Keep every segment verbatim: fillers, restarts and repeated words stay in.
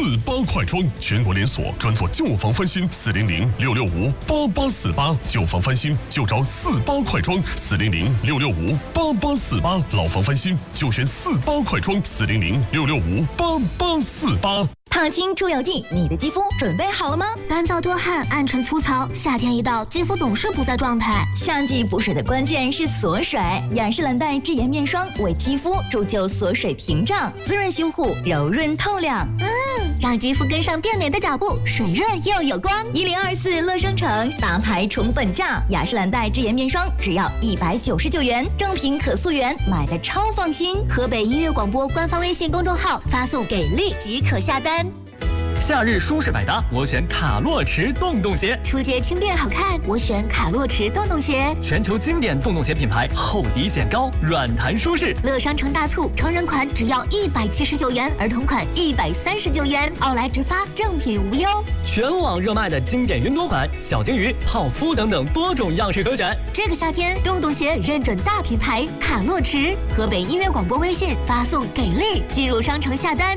四八快装，全国连锁，专做旧房翻新。四零零六六五八八四八，旧房翻新就找四八快装。四零零六六五八八四八，老房翻新就选四八快装。四零零六六五八八四八。 烫青出油剂，你的肌肤准备好了吗？ 干燥多汗、暗沉粗糙，夏天一到，肌肤总是不在状态。 夏季补水的关键是锁水，雅诗兰黛智颜面霜为肌肤铸就锁水屏障，滋润修护，柔润透亮。 嗯，让肌肤跟上变美的脚步，水润又有光。 一零二四乐商城大牌宠粉价，雅诗兰黛智颜面霜只要一百九十九元，正品可溯源，买的超放心。 河北音乐广播官方微信公众号发送给力即可下单。 夏日舒适百搭，我选卡洛驰洞洞鞋。 出街轻便好看，我选卡洛驰洞洞鞋。 全球经典洞洞鞋品牌，厚底显高，软弹舒适。 乐商城大促，成人款只要一百七十九元，儿童款一百三十九元，奥莱直发，正品无忧。 全网热卖的经典云朵款、小金鱼、泡芙等等多种样式可选。 这个夏天，洞洞鞋认准大品牌卡洛驰。河北音乐广播微信发送给力，进入商城下单。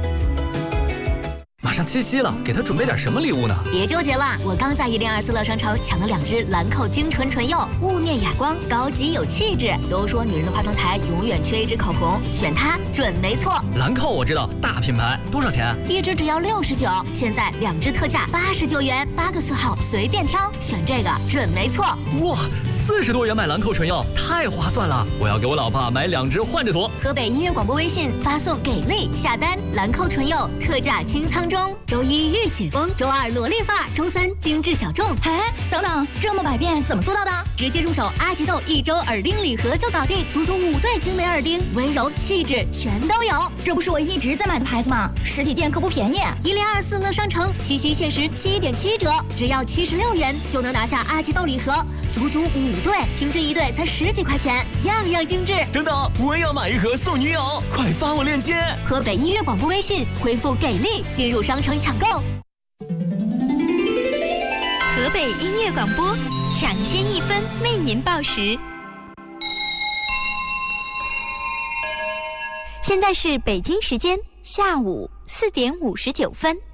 马上七夕了，给他准备点什么礼物呢？ 别纠结了，我刚在一零二四乐商城抢了两支兰蔻精纯唇釉，雾面哑光，高级有气质。都说女人的化妆台永远缺一支口红，选它准没错。 兰蔻我知道，大品牌，多少钱？ 一支只要六十九，现在两支特价八十九元，八个色号随便挑，选这个准没错。 哇，四十多元买兰蔻唇釉，太划算了！我要给我老婆买两支换着涂。 河北音乐广播微信发送给力下单，兰蔻唇釉特价清仓中。周一御姐风，周二萝莉发，周三精致小众。 哎，等等，这么百变怎么做到的？ 直接入手阿吉豆一周耳钉礼盒就搞定，足足五对精美耳钉，温柔气质全都有。 这不是我一直在买的牌子吗？实体店可不便宜。 一零二四乐商城七夕限时七点七折，只要七十六元就能拿下阿吉豆礼盒，足足五对，平均一对才十几块钱，样样精致。 等等，我也要买一盒送女友，快发我链接。 河北音乐广播微信回复给力进入商城抢购。 河北音乐广播抢先一分为您报时。现在是北京时间下午四点五十九分。